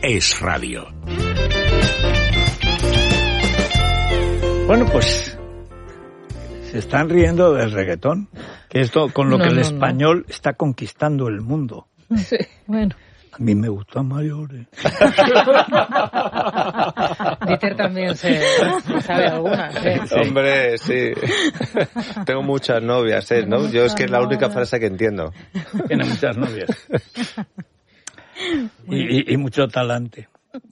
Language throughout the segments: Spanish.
Es Radio. Bueno, pues se están riendo del reggaetón, que esto con lo que el español está conquistando el mundo. Sí, bueno. A mí me gustan mayores. Dieter también se sabe algunas, ¿eh? Sí. Hombre, sí. Tengo muchas novias, ¿no? Yo es que es la única frase que entiendo. Tiene muchas novias. Y mucho talante.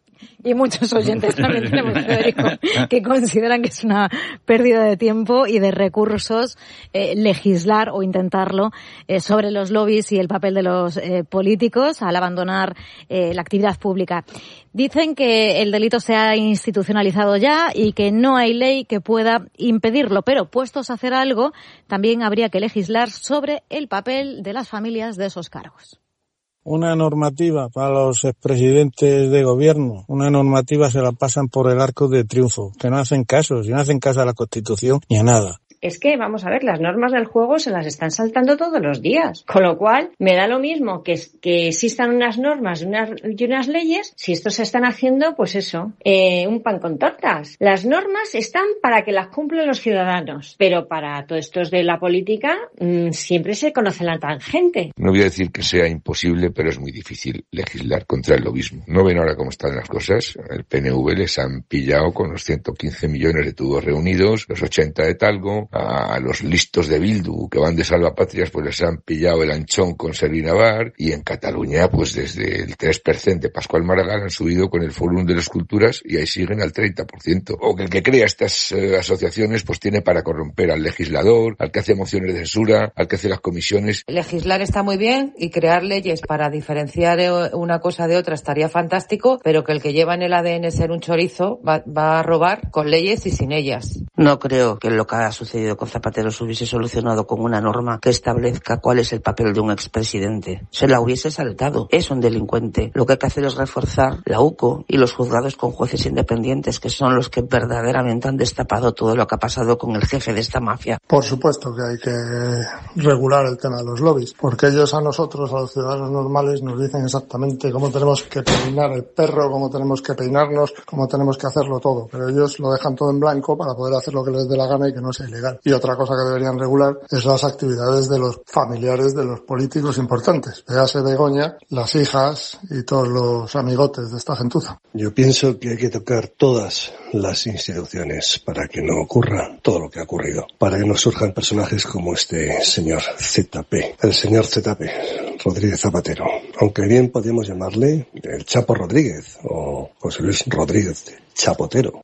Y muchos oyentes también tenemos, Federico, que consideran que es una pérdida de tiempo y de recursos legislar o intentarlo sobre los lobbies y el papel de los políticos al abandonar la actividad pública. Dicen que el delito se ha institucionalizado ya y que no hay ley que pueda impedirlo, pero puestos a hacer algo, también habría que legislar sobre el papel de las familias de esos cargos. Una normativa para los expresidentes de gobierno, una normativa se la pasan por el arco de triunfo, que no hacen caso, si no hacen caso a la Constitución ni a nada. Es que, vamos a ver, las normas del juego se las están saltando todos los días. Con lo cual, me da lo mismo que existan unas normas y unas leyes, si estos se están haciendo, pues eso, un pan con tortas. Las normas están para que las cumplan los ciudadanos, pero para todo esto de la política siempre se conoce la tangente. No voy a decir que sea imposible, pero es muy difícil legislar contra el lobismo. ¿No ven ahora cómo están las cosas? El PNV les han pillado con los 115 millones de tubos reunidos, los 80 de Talgo. A los listos de Bildu que van de salvapatrias pues les han pillado el anchón con Servinavar, y en Cataluña pues desde el 3% de Pascual Maragall han subido con el Fórum de las Culturas y ahí siguen al 30%. O que el que crea estas asociaciones pues tiene para corromper al legislador, al que hace mociones de censura, al que hace las comisiones. Legislar está muy bien y crear leyes para diferenciar una cosa de otra estaría fantástico, pero que el que lleva en el ADN ser un chorizo va a robar con leyes y sin ellas. No creo que lo que ha sucedido con Zapatero se hubiese solucionado con una norma que establezca cuál es el papel de un expresidente. Se la hubiese saltado. Es un delincuente. Lo que hay que hacer es reforzar la UCO y los juzgados con jueces independientes, que son los que verdaderamente han destapado todo lo que ha pasado con el jefe de esta mafia. Por supuesto que hay que regular el tema de los lobbies, porque ellos a nosotros, a los ciudadanos normales, nos dicen exactamente cómo tenemos que peinar el perro, cómo tenemos que peinarnos, cómo tenemos que hacerlo todo, pero ellos lo dejan todo en blanco para poder hacer lo que les dé la gana y que no sea ilegal. Y otra cosa que deberían regular es las actividades de los familiares de los políticos importantes. Véase Begoña, las hijas y todos los amigotes de esta gentuza. Yo pienso que hay que tocar todas las instituciones para que no ocurra todo lo que ha ocurrido. Para que no surjan personajes como este señor ZP. El señor ZP, Rodríguez Zapatero. Aunque bien podemos llamarle el Chapo Rodríguez o José Luis Rodríguez Chapotero.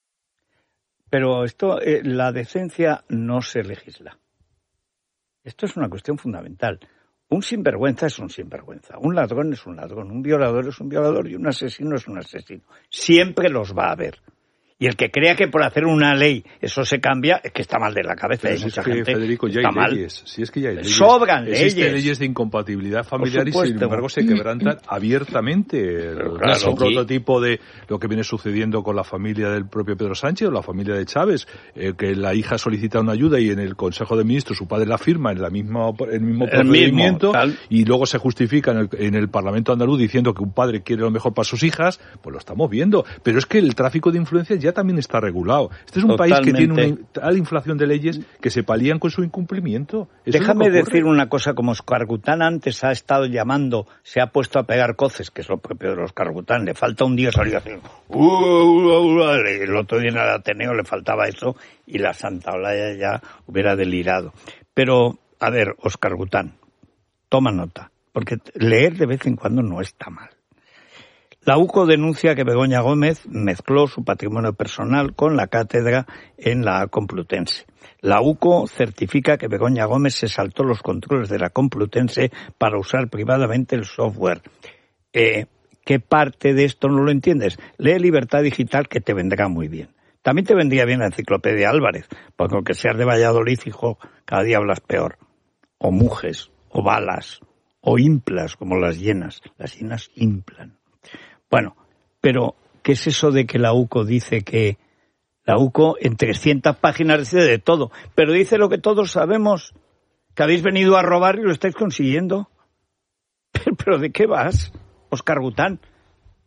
Pero esto, la decencia no se legisla. Esto es una cuestión fundamental. Un sinvergüenza es un sinvergüenza, un ladrón es un ladrón, un violador es un violador y un asesino es un asesino. Siempre los va a haber. Y el que crea que por hacer una ley eso se cambia, es que está mal de la cabeza. Pero hay mucha es que, gente Federico, ya hay leyes. Si es que ya hay leyes. Sobran Existen leyes. leyes de incompatibilidad familiar y sin embargo se quebrantan abiertamente. Claro, es un prototipo de lo que viene sucediendo con la familia del propio Pedro Sánchez o la familia de Chávez, que la hija solicita una ayuda y en el Consejo de Ministros su padre la firma en el mismo procedimiento y luego se justifica en el Parlamento andaluz diciendo que un padre quiere lo mejor para sus hijas, pues lo estamos viendo. Pero es que el tráfico de influencias ya también está regulado. Este es un país que tiene una tal inflación de leyes que se palían con su incumplimiento. Déjame decir una cosa, como Óscar Gután antes ha estado llamando, se ha puesto a pegar coces, que es lo propio de Óscar Gután, le falta un día salir a hacer el otro día en el Ateneo le faltaba eso y la Santa Olaya ya hubiera delirado. Pero, a ver, Óscar Gután, toma nota, porque leer de vez en cuando no está mal. La UCO denuncia que Begoña Gómez mezcló su patrimonio personal con la cátedra en la Complutense. La UCO certifica que Begoña Gómez se saltó los controles de la Complutense para usar privadamente el software. ¿Qué parte de esto no lo entiendes? Lee Libertad Digital, que te vendrá muy bien. También te vendría bien la Enciclopedia Álvarez, porque aunque seas de Valladolid, hijo, cada día hablas peor. O mujes, o balas, o implas, como las hienas. Las hienas implan. Bueno, pero ¿qué es eso de que la UCO dice que la UCO en 300 páginas dice de todo? Pero dice lo que todos sabemos, que habéis venido a robar y lo estáis consiguiendo. ¿Pero de qué vas, Óscar Gután?